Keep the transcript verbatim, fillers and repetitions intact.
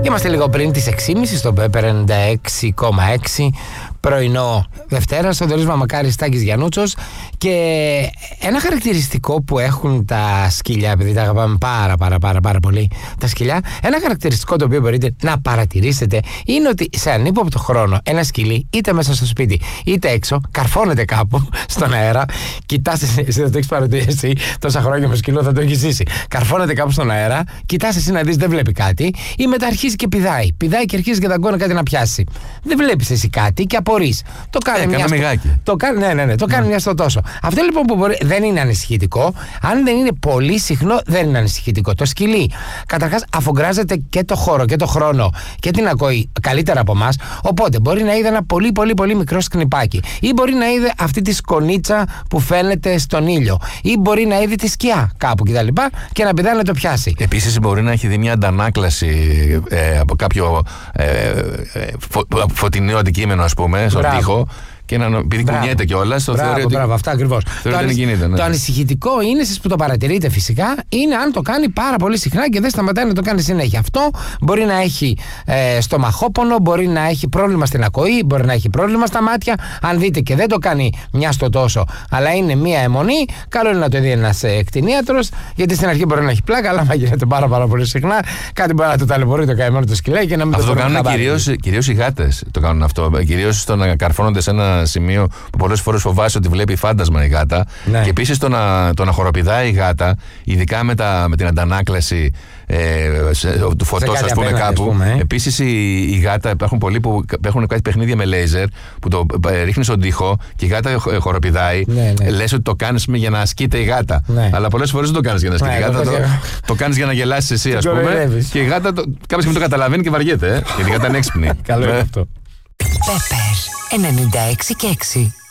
Είμαστε λίγο πριν τις έξι και μισή στο Pepper ενενήντα έξι κόμμα έξι, πρωινό Δευτέρα, ο Θοδωρής Μαμακάρης, Τάκης Γιαννούτσος. Και ένα χαρακτηριστικό που έχουν τα σκυλιά, επειδή τα αγαπάμε πάρα πάρα πάρα πάρα πολύ τα σκυλιά, ένα χαρακτηριστικό το οποίο μπορείτε να παρατηρήσετε είναι ότι σε ανύποπτο χρόνο ένα σκυλί, είτε μέσα στο σπίτι είτε έξω, καρφώνεται κάπου στον αέρα. Κοιτάς, εσύ δεν το έχεις παρατηρήσει τόσα χρόνια με σκυλό, θα το έχεις ζήσει. Καρφώνεται κάπου στον αέρα, κοιτάς εσύ να δεις, δεν βλέπει κάτι, ή μετά αρχίζει και πηδάει. Πηδάει και αρχίζει και δαγκώνει κάτι να πιάσει. Δεν βλέπεις εσύ κάτι και απορείς. Το κάνει ε, μια. Στο... Το κάνει, ναι, ναι, ναι, το κάνει mm. μια στο τόσο. Αυτό λοιπόν που μπορεί, δεν είναι ανησυχητικό. Αν δεν είναι πολύ συχνό, δεν είναι ανησυχητικό. Το σκυλί, καταρχάς, αφογκράζεται και το χώρο και το χρόνο και την ακοή καλύτερα από εμάς. Οπότε μπορεί να είδε ένα πολύ πολύ πολύ μικρό σκνιπάκι, ή μπορεί να είδε αυτή τη σκονίτσα που φαίνεται στον ήλιο, ή μπορεί να είδε τη σκιά κάπου κτλ. Και, και να πηδάει να το πιάσει. Επίσης, μπορεί να έχει δει μια αντανάκλαση ε, από κάποιο ε, ε, φω, φωτεινό αντικείμενο, ας πούμε, στον τοίχο. Και να επειδή κουνιέται κιόλας, το θεωρεί ότι. Μπράβο, αυτά ακριβώς. Το, ανησ... ναι. το ανησυχητικό είναι, εσείς που το παρατηρείτε φυσικά, είναι αν το κάνει πάρα πολύ συχνά και δεν σταματάει να το κάνει συνέχεια. Αυτό μπορεί να έχει ε, στομαχόπονο, μπορεί να έχει πρόβλημα στην ακοή, μπορεί να έχει πρόβλημα στα μάτια. Αν δείτε και δεν το κάνει μια στο τόσο, αλλά είναι μια αιμονή, καλό είναι να το δει ένας κτηνίατρος, γιατί στην αρχή μπορεί να έχει πλάκα, αλλά άμα γίνεται πάρα, πάρα πολύ συχνά, κάτι μπορεί να το ταλαιπωρεί το καημένο το σκυλάκι και να μην αυτό το το κάνουν κυρίως οι γάτες. Το κάνουν αυτό. Κυρίως στο να καρφώνονται σε ένα σημείο που πολλές φορές φοβάσαι ότι βλέπει φάντασμα η γάτα. Ναι. Και επίσης το να, το να χοροπηδάει η γάτα, ειδικά με, τα, με την αντανάκλαση ε, σε, του φωτός, ας πούμε, κάπου. Ε. Επίσης η, η γάτα, υπάρχουν πολλοί που έχουν κάτι παιχνίδια με λέιζερ που το ε, ρίχνει στον τοίχο και η γάτα ε, χοροπηδάει. Ναι, ναι. Λες ότι το κάνεις για να ασκείται η γάτα. Ναι. Αλλά πολλές φορές δεν το κάνεις για να ασκείται η γάτα. Το, το, το κάνεις για να γελάσεις εσύ, ας πούμε. Και η γάτα κάποια στιγμή το καταλαβαίνει και βαριέται. Ε, γιατί η γάτα είναι έξυπνη. Καλό είναι αυτό. Pepper ενενήντα έξι και έξι.